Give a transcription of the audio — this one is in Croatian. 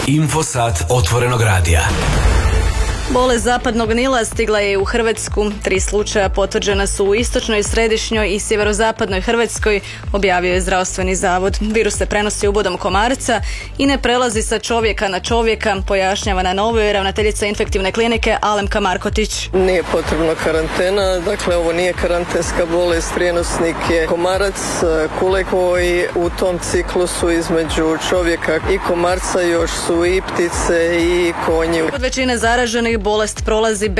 Infosat otvorenog radija. Bolest zapadnog Nila stigla je u Hrvatsku. 3 slučaja potvrđena su u istočnoj, središnjoj i sjeverozapadnoj Hrvatskoj, objavio je Zdravstveni zavod. Virus se prenosi ubodom komarca i ne prelazi sa čovjeka na čovjeka, pojašnjava na Novoj ravnateljica infektivne klinike Alemka Markotić. Nije potrebna karantena, dakle ovo nije karantenska bolest, prijenosnik je komarac, kule koji u tom ciklusu između čovjeka i komarca još su i ptice i konji. Kod većine zaraženih bolest prolazi